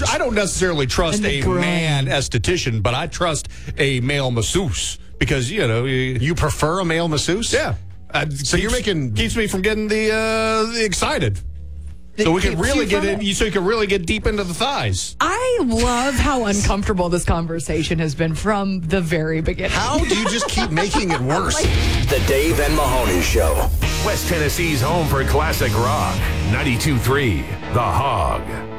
I don't necessarily trust a man esthetician, but I trust a male masseuse because, You prefer a male masseuse? Yeah. So you're making... Keeps me from getting the excited. So we can really get in. So you can really get deep into the thighs. I love how uncomfortable this conversation has been from the very beginning. How do you just keep making it worse? The Dave and Mahoney Show. West Tennessee's home for classic rock. 92.3 The Hog.